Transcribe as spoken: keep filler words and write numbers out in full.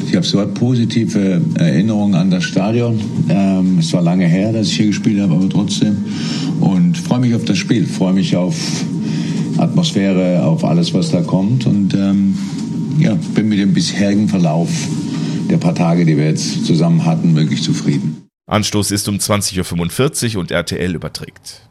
Ich habe so positive Erinnerungen an das Stadion. Ähm, es war lange her, dass ich hier gespielt habe, aber trotzdem. Und freue mich auf das Spiel, freue mich auf Atmosphäre, auf alles, was da kommt. Und ähm, ja, bin mit dem bisherigen Verlauf der paar Tage, die wir jetzt zusammen hatten, wirklich zufrieden. Anstoß ist um zwanzig Uhr fünfundvierzig und R T L überträgt.